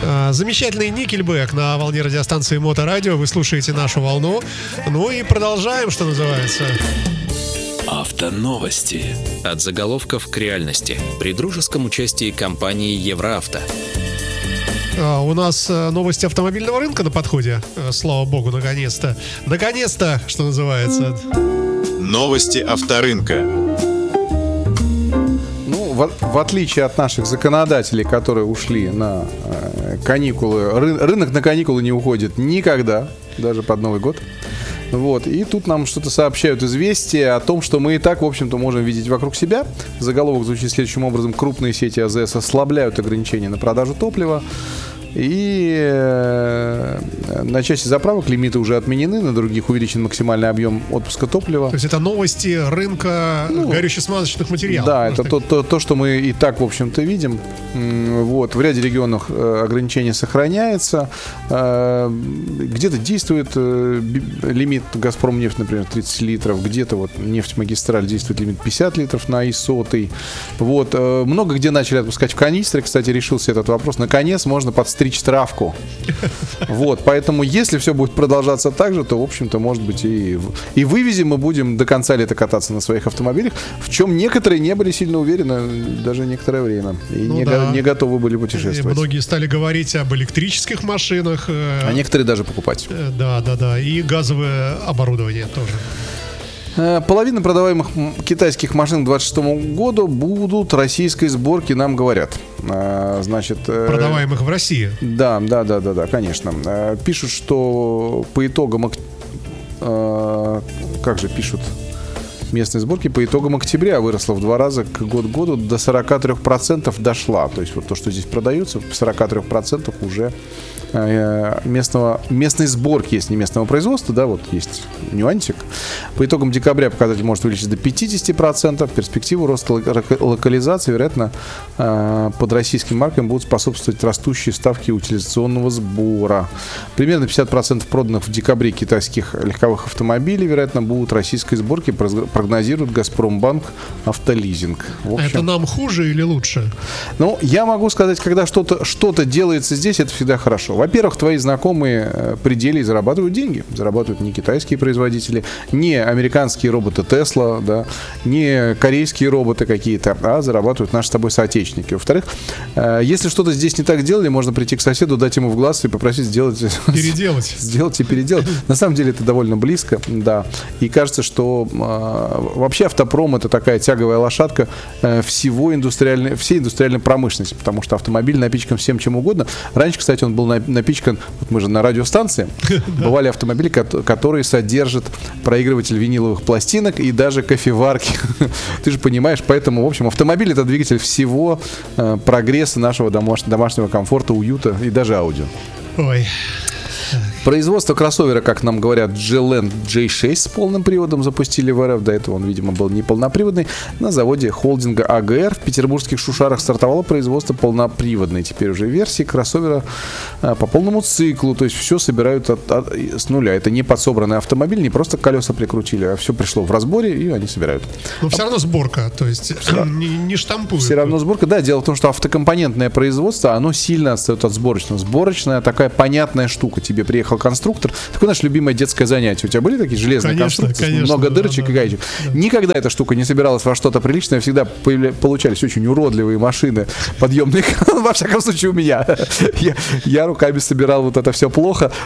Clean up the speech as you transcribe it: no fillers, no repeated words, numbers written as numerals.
Замечательный Никельбэк на волне радиостанции Моторадио. Вы слушаете нашу волну. Ну и продолжаем, что называется. Автоновости. От заголовков к реальности. При дружеском участии компании Евроавто. У нас новости автомобильного рынка на подходе. Слава богу, наконец-то. Наконец-то, что называется. Новости авторынка. В отличие от наших законодателей, которые ушли на каникулы, рынок на каникулы не уходит никогда, даже под Новый год. Вот. И тут нам что-то сообщают известия о том, что мы и так, в общем-то, можем видеть вокруг себя. Заголовок звучит следующим образом: крупные сети АЗС ослабляют ограничения на продажу топлива. И на части заправок лимиты уже отменены, на других увеличен максимальный объем отпуска топлива. То есть это новости рынка горюче-смазочных материалов. Да, это то, что мы и так, в общем-то, видим. Вот. В ряде регионов ограничение сохраняется. Где-то действует лимит «Газпромнефть», например, 30 литров. Где-то вот «Нефтьмагистраль» действует лимит 50 литров на ИС-100. Вот. Много где начали отпускать в канистре. Кстати, решился этот вопрос. Наконец можно подстричь травку. Вот, поэтому, если все будет продолжаться так же, то, в общем-то, может быть, и вывезем мы будем до конца лета кататься на своих автомобилях, в чем некоторые не были сильно уверены даже некоторое время. И не готовы были путешествовать. И многие стали говорить об электрических машинах. А некоторые даже покупать. Да. И газовое оборудование тоже. Половина продаваемых китайских машин к 2026 году будут российской сборки, нам говорят. Значит, продаваемых в России? Да, конечно. Пишут, что по итогам... Как же пишут? Местной сборки по итогам октября выросла в 2 раза к году до 43% дошла. То есть вот то, что здесь продается, в 43% уже местной сборки, если не местного производства, да, вот есть нюансик. По итогам декабря показатель может увеличиться до 50%. Перспективу роста локализации, вероятно, под российским марками будут способствовать растущие ставки утилизационного сбора. Примерно 50% проданных в декабре китайских легковых автомобилей, вероятно, будут российской сборки, прогнозирует Газпромбанк Автолизинг. Общем, это нам хуже или лучше? Ну, я могу сказать, когда что-то делается здесь, это всегда хорошо. Во-первых, твои знакомые при деле зарабатывают деньги. Зарабатывают не китайские производители, не американские роботы Tesla, да, не корейские роботы какие-то, а зарабатывают наши с тобой соотечественники. Во-вторых, если что-то здесь не так делали, можно прийти к соседу, дать ему в глаз и попросить переделать. Сделать и переделать. На самом деле это довольно близко, да. И кажется, что вообще автопром — это такая тяговая лошадка всей индустриальной промышленности, потому что автомобиль напичкан всем чем угодно. Раньше, кстати, он был напичкан, вот мы же на радиостанции, бывали автомобили, которые содержат проигрыватель виниловых пластинок и даже кофеварки. Ты же понимаешь, поэтому, в общем, автомобиль — это двигатель всего прогресса нашего домашнего комфорта, уюта и даже аудио. Ой. Производство кроссовера, как нам говорят, G-Land J6 с полным приводом запустили в РФ. До этого он, видимо, был неполноприводный. На заводе холдинга АГР в петербургских Шушарах стартовало производство полноприводной теперь уже версии кроссовера по полному циклу. То есть все собирают с нуля. Это не подсобранный автомобиль, не просто колеса прикрутили, а все пришло в разборе, и они собирают. Но все равно сборка, то есть не штампуют. Все равно сборка. Да, дело в том, что автокомпонентное производство, оно сильно отстает от сборочного. Сборочная такая понятная штука. Тебе приехал конструктор. Такое наше любимое детское занятие. У тебя были такие железные конструкции? Конечно, много дырочек и гаечек. Да. Никогда эта штука не собиралась во что-то приличное. Всегда получались очень уродливые машины подъемные. Во всяком случае, у меня. Я руками собирал вот это все плохо.